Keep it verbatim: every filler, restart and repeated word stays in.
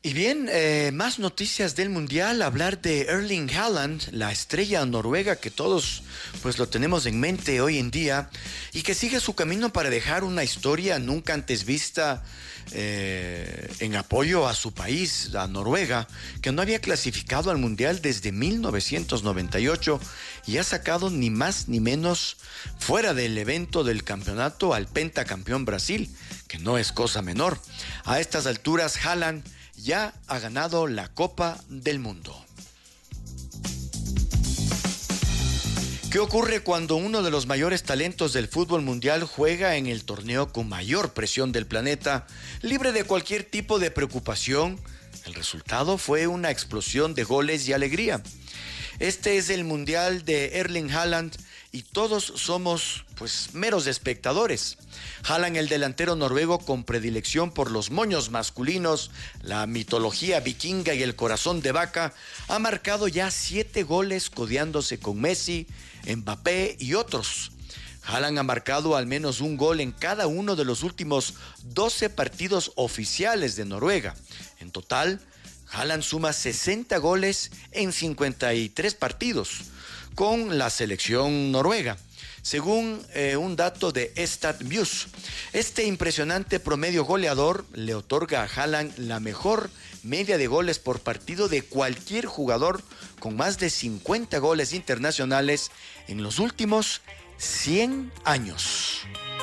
Y bien, eh, más noticias del Mundial, hablar de Erling Haaland, la estrella noruega que todos pues lo tenemos en mente hoy en día y que sigue su camino para dejar una historia nunca antes vista eh, en apoyo a su país, a Noruega, que no había clasificado al Mundial desde mil novecientos noventa y ocho y ha sacado ni más ni menos fuera del evento del campeonato al pentacampeón Brasil, que no es cosa menor. A estas alturas, Haaland ya ha ganado la Copa del Mundo. ¿Qué ocurre cuando uno de los mayores talentos del fútbol mundial juega en el torneo con mayor presión del planeta, libre de cualquier tipo de preocupación? El resultado fue una explosión de goles y alegría. Este es el Mundial de Erling Haaland y todos somos, pues, meros espectadores. Haaland, el delantero noruego con predilección por los moños masculinos, la mitología vikinga y el corazón de vaca, ha marcado ya siete goles codeándose con Messi, Mbappé y otros. Haaland ha marcado al menos un gol en cada uno de los últimos doce partidos oficiales de Noruega. En total, Haaland suma sesenta goles en cincuenta y tres partidos con la selección noruega, según eh, un dato de StatViews. Este impresionante promedio goleador le otorga a Haaland la mejor media de goles por partido de cualquier jugador con más de cincuenta goles internacionales en los últimos cien años.